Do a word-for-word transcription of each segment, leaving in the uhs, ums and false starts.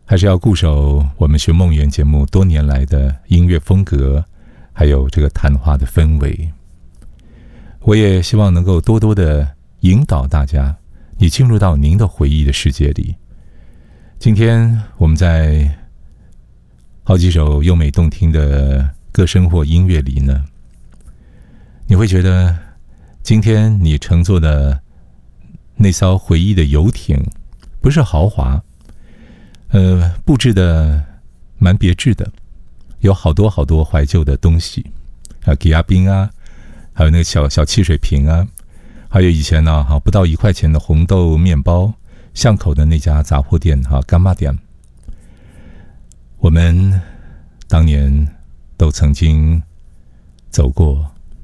还是要固守我们学梦园节目多年来的音乐风格，还有这个谈话的氛围。我也希望能够多多的引导大家，你进入到您的回忆的世界里。今天我们在好几首优美动听的歌声或音乐里呢，你会觉得今天你乘坐的那艘回忆的游艇不是豪华，呃，布置的蛮别致的，有好多好多怀旧的东西，啊，吉亚冰啊，还有那个小小汽水瓶啊，还有以前呢，哈，不到一块钱的红豆面包，巷口的那家杂货店，哈，干妈店，我们当年都曾经走过。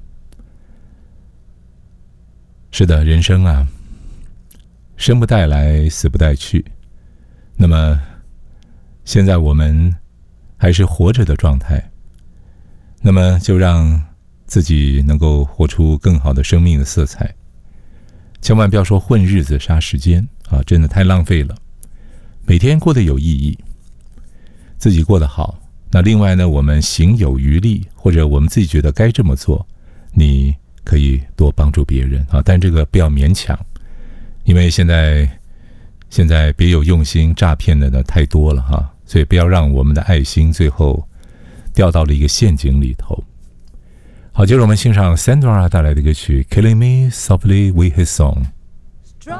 是的，人生啊，生不带来，死不带去。那么，现在我们还是活着的状态，那么就让自己能够活出更好的生命的色彩。千万不要说混日子杀时间啊，真的太浪费了。每天过得有意义，自己过得好。那另外呢，我们行有余力，或者我们自己觉得该这么做，你可以多帮助别人啊，但这个不要勉强，因为现在现在别有用心诈骗的呢太多了哈，所以不要让我们的爱心最后掉到了一个陷阱里头。好，接着我们欣赏 Sandra 带来的歌曲《Killing Me Softly with His Song》。